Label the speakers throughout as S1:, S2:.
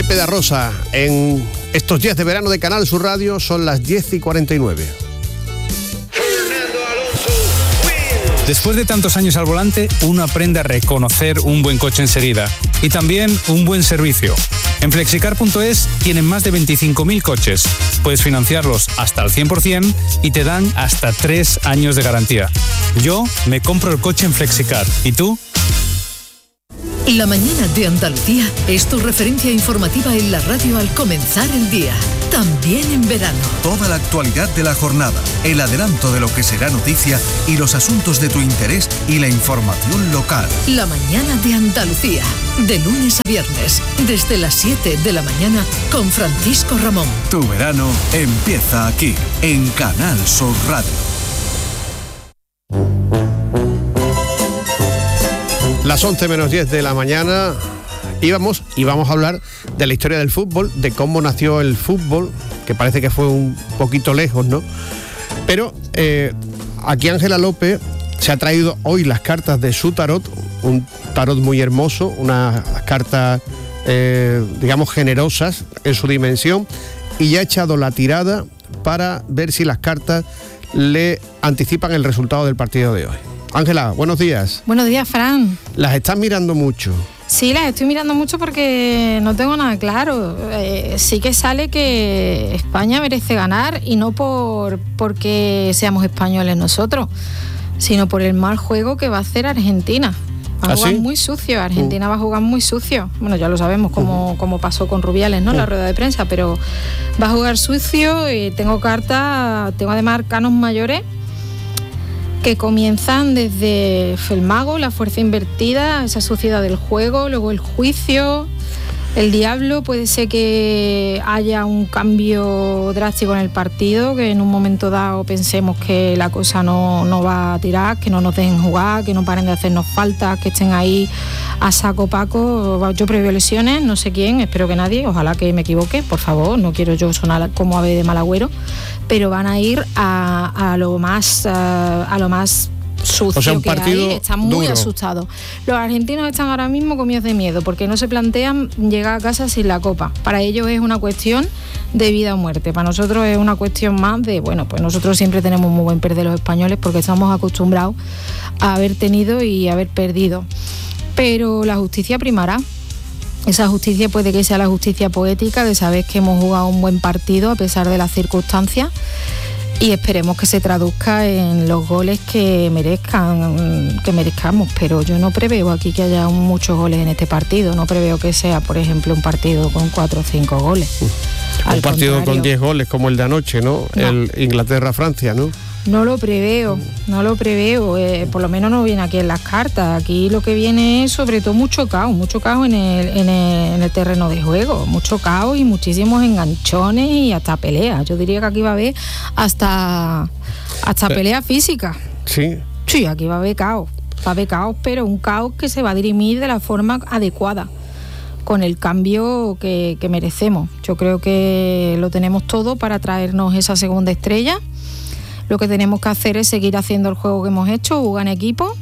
S1: Pepe da Rosa, en estos días de verano de Canal Sur Radio son las 10:49.
S2: Después de tantos años al volante, uno aprende a reconocer un buen coche enseguida y también un buen servicio. En Flexicar.es tienen más de 25.000 coches. Puedes financiarlos hasta el 100% y te dan hasta 3 años de garantía. Yo me compro el coche en Flexicar. ¿Y tú?
S3: La mañana de Andalucía es tu referencia informativa en la radio al comenzar el día. También en verano.
S4: Toda la actualidad de la jornada, el adelanto de lo que será noticia y los asuntos de tu interés y la información local.
S3: La mañana de Andalucía, de lunes a viernes, desde las 7 de la mañana con Francisco Ramón.
S4: Tu verano empieza aquí, en Canal Sur Radio.
S1: Las 11 menos 10 de la mañana y vamos a hablar de la historia del fútbol, de cómo nació el fútbol, que parece que fue un poquito lejos, ¿no? Pero aquí Ángela López se ha traído hoy las cartas de su tarot, un tarot muy hermoso, unas cartas, digamos, generosas en su dimensión, y ya ha echado la tirada para ver si las cartas le anticipan el resultado del partido de hoy. Ángela, buenos días.
S5: Buenos días, Fran.
S1: ¿Las estás mirando mucho?
S5: Sí, las estoy mirando mucho porque no tengo nada claro. Sí que sale que España merece ganar, y no porque seamos españoles nosotros, sino por el mal juego que va a hacer Argentina. Va a jugar muy sucio, Argentina va a jugar muy sucio. Bueno, ya lo sabemos como pasó con Rubiales, ¿no? En la rueda de prensa, pero va a jugar sucio. Y tengo además arcanos mayores que comienzan desde el mago, la fuerza invertida, esa suciedad del juego, luego el juicio, el diablo. Puede ser que haya un cambio drástico en el partido, que en un momento dado pensemos que la cosa no va a tirar, que no nos dejen jugar, que no paren de hacernos faltas, que estén ahí a saco paco. Yo preveo lesiones, no sé quién, espero que nadie, ojalá que me equivoque, por favor, no quiero yo sonar como ave de mal agüero, pero van a ir a lo más sucio, o sea, que hay. Están muy asustados. Los argentinos están ahora mismo comidos de miedo porque no se plantean llegar a casa sin la copa. Para ellos es una cuestión de vida o muerte. Para nosotros es una cuestión más de, bueno, pues nosotros siempre tenemos muy buen perder los españoles porque estamos acostumbrados a haber tenido y haber perdido. Pero la justicia primará. Esa justicia puede que sea la justicia poética de saber que hemos jugado un buen partido a pesar de las circunstancias, y esperemos que se traduzca en los goles que merezcamos, pero yo no preveo aquí que haya muchos goles en este partido. No preveo que sea, por ejemplo, un partido con 4 o 5 goles.
S1: Un partido con 10 goles como el de anoche, ¿no? El Inglaterra-Francia, ¿no?
S5: No lo preveo, por lo menos no viene aquí en las cartas. Aquí lo que viene es sobre todo mucho caos en el terreno de juego, mucho caos y muchísimos enganchones y hasta peleas. Yo diría que aquí va a haber hasta pelea física.
S1: Sí.
S5: Sí, aquí va a haber caos, pero un caos que se va a dirimir de la forma adecuada, con el cambio que merecemos. Yo creo que lo tenemos todo para traernos esa segunda estrella. Lo que tenemos que hacer es seguir haciendo el juego que hemos hecho, jugar en equipo,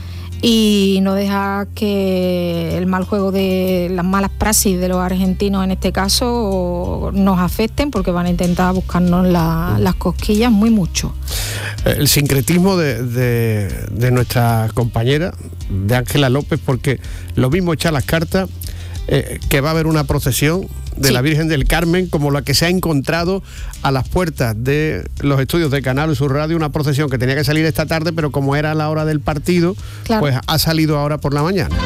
S5: y no dejar que el mal juego de las malas praxis de los argentinos en este caso nos afecten, porque van a intentar buscarnos las cosquillas muy mucho.
S1: El sincretismo de nuestra compañera, de Ángela López, porque lo mismo echar las cartas, que va a haber una procesión de la Virgen del Carmen, como la que se ha encontrado a las puertas de los estudios de Canal Sur Radio, una procesión que tenía que salir esta tarde, pero como era la hora del partido, claro, pues ha salido ahora por la mañana.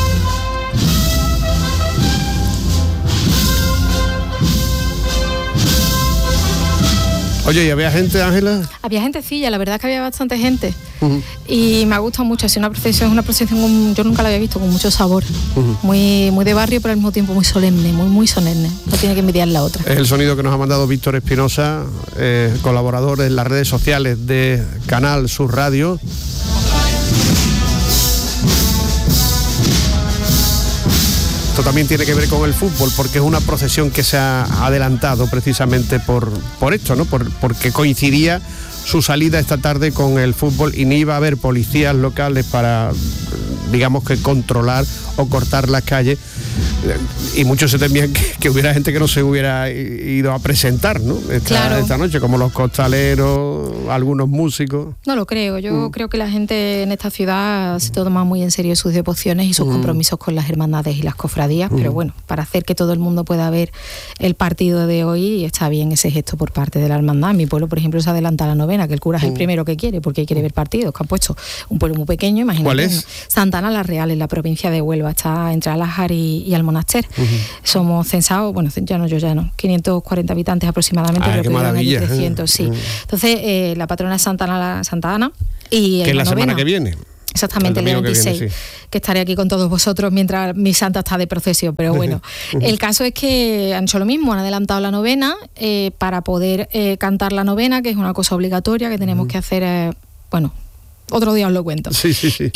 S1: Oye, ¿y había gente, Ángela?
S5: Había gentecilla, la verdad es que había bastante gente. Y me ha gustado mucho. Es una procesión yo nunca la había visto, con mucho sabor. Muy, muy de barrio, pero al mismo tiempo muy solemne, muy solemne. No tiene que envidiar la otra.
S1: Es el sonido que nos ha mandado Víctor Espinosa, colaborador en las redes sociales de Canal Sur Radio. Esto también tiene que ver con el fútbol, porque es una procesión que se ha adelantado precisamente por esto, ¿no? Porque coincidía su salida esta tarde con el fútbol y ni iba a haber policías locales para, digamos, que controlar o cortar las calles, y muchos se temían que hubiera gente que no se hubiera ido a presentar, ¿no? Esta noche, como los costaleros, algunos músicos.
S5: No lo creo, yo creo que la gente en esta ciudad se toma muy en serio sus devociones y sus compromisos con las hermandades y las cofradías, pero bueno, para hacer que todo el mundo pueda ver el partido de hoy, está bien ese gesto por parte de la hermandad. Mi pueblo, por ejemplo, se adelanta a la novena, que el cura es el primero que quiere, porque quiere ver partidos, que han puesto un pueblo muy pequeño, imagínate.
S1: ¿Cuál es?
S5: Santa Ana la Real, en la provincia de Huelva, está entre Alájar y Almonaster. Somos censados, bueno, yo no, 540 habitantes aproximadamente, pero
S1: qué maravilla.
S5: 300, sí. Entonces, la patrona es Santa Ana y
S1: que es la semana que viene.
S5: Exactamente, el día 26, que estaré aquí con todos vosotros mientras mi santa está de procesión, pero bueno, el caso es que han hecho lo mismo, han adelantado la novena para poder cantar la novena, que es una cosa obligatoria que tenemos que hacer, otro día os lo cuento.
S1: Sí.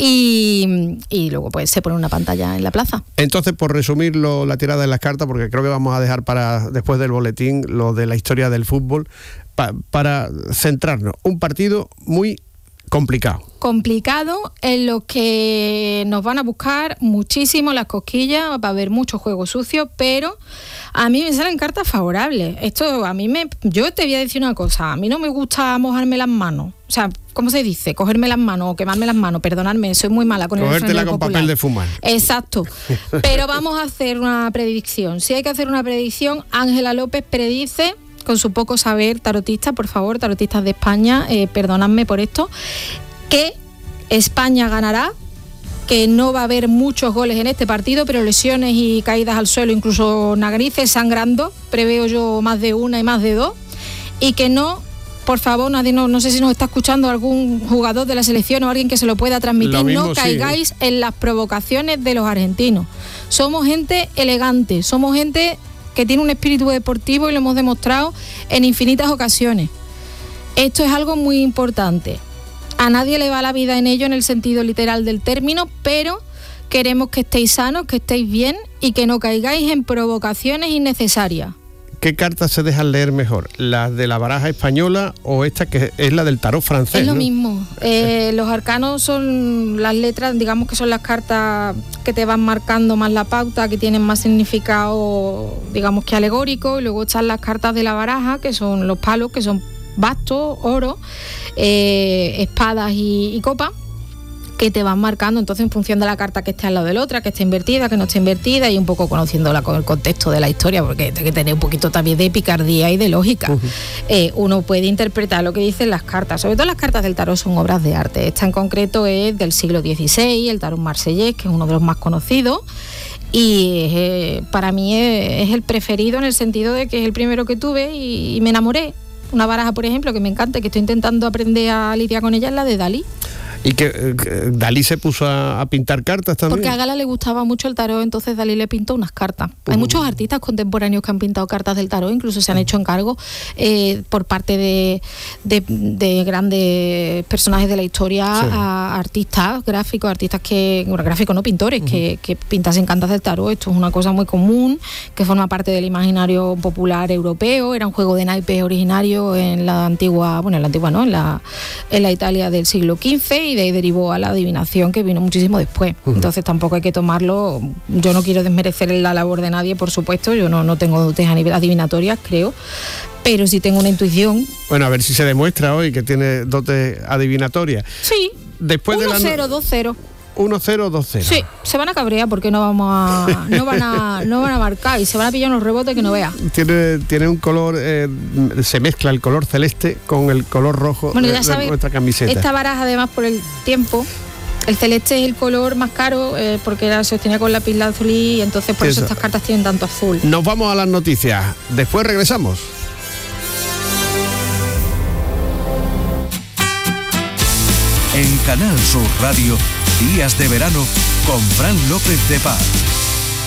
S5: Y luego pues se pone una pantalla en la plaza.
S1: Entonces, por resumir la tirada de las cartas, porque creo que vamos a dejar para después del boletín lo de la historia del fútbol, para centrarnos, un partido muy complicado en lo que nos van a buscar muchísimo las cosquillas, va a haber mucho juego sucio, pero a mí me salen cartas favorables. Yo te voy a decir una cosa, a mí no me gusta mojarme las manos, o sea, ¿cómo se dice? Cogerme las manos o quemarme las manos, perdonadme, soy muy mala con el cogértela con papel de fumar.
S5: Exacto, pero vamos a hacer una predicción. Si hay que hacer una predicción, Ángela López predice, con su poco saber tarotista, por favor, tarotistas de España, perdonadme por esto, que España ganará, que no va a haber muchos goles en este partido, pero lesiones y caídas al suelo, incluso narices sangrando, preveo yo más de una y más de dos, y que no, por favor, nadie, no sé si nos está escuchando algún jugador de la selección o alguien que se lo pueda transmitir, no caigáis en las provocaciones de los argentinos. Somos gente elegante, somos gente que tiene un espíritu deportivo y lo hemos demostrado en infinitas ocasiones. Esto es algo muy importante. A nadie le va la vida en ello en el sentido literal del término, pero queremos que estéis sanos, que estéis bien y que no caigáis en provocaciones innecesarias.
S1: ¿Qué cartas se dejan leer mejor? ¿Las de la baraja española o esta que es la del tarot francés?
S5: Es lo mismo. Los arcanos son las letras, digamos que son las cartas que te van marcando más la pauta, que tienen más significado, digamos que alegórico, y luego están las cartas de la baraja, que son los palos, que son bastos, oro, espadas y copas, que te van marcando entonces en función de la carta que esté al lado de la otra, que esté invertida, que no esté invertida, y un poco conociéndola con el contexto de la historia, porque hay que tener un poquito también de picardía y de lógica. Uno puede interpretar lo que dicen las cartas, sobre todo las cartas del tarot son obras de arte. Esta en concreto es del siglo XVI, el tarot marsellés, que es uno de los más conocidos, y para mí es el preferido en el sentido de que es el primero que tuve y me enamoré. Una baraja, por ejemplo, que me encanta, que estoy intentando aprender a lidiar con ella, es la de Dalí.
S1: Y que Dalí se puso a pintar cartas también.
S5: Porque a Gala le gustaba mucho el tarot, entonces Dalí le pintó unas cartas. Hay muchos artistas contemporáneos que han pintado cartas del tarot, incluso se han hecho encargos por parte de grandes personajes de la historia, a artistas gráficos, pintores, que pintasen cartas del tarot. Esto es una cosa muy común, que forma parte del imaginario popular europeo. Era un juego de naipes originario en la Italia del siglo XV, y de ahí derivó a la adivinación, que vino muchísimo después. Entonces tampoco hay que tomarlo, yo no quiero desmerecer la labor de nadie, por supuesto, yo no tengo dotes adivinatorias, creo, pero sí tengo una intuición.
S1: Bueno, a ver si se demuestra hoy que tiene dotes adivinatorias.
S5: Sí,
S1: después
S5: 1-0, 2-0.
S1: 1-0, 2-0.
S5: Sí, se van a cabrear porque no van a marcar y se van a pillar unos rebotes que no veas.
S1: Tiene un color, se mezcla el color celeste con el color rojo de nuestra camiseta.
S5: Esta baraja, además, por el tiempo, el celeste es el color más caro, porque se sostenía con lápiz lazuli, y entonces por eso estas cartas tienen tanto azul.
S1: Nos vamos a las noticias, después regresamos.
S4: En Canal Sur Radio, Días de Verano con Fran López de Paz.